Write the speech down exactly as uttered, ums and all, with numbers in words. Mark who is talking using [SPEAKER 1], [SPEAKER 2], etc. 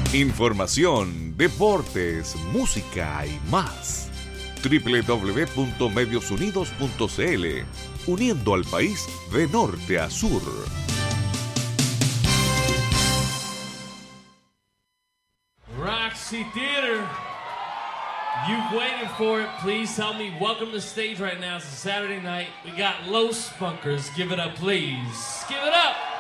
[SPEAKER 1] Información, deportes, música y más. doble u doble u doble u punto medios unidos punto c l, uniendo al país de norte a sur.
[SPEAKER 2] Roxy Theater, you've waited for it. Please help me welcome to the stage right now. It's a Saturday night. We got Los Spunkers. Give it up, please. Give it up.